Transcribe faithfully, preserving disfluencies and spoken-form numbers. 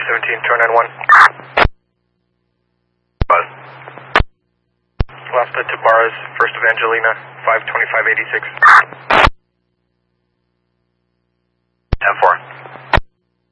seventeen, two nine one. Buzz. Last to Barras, First Evangelina, five twenty-five eighty-six.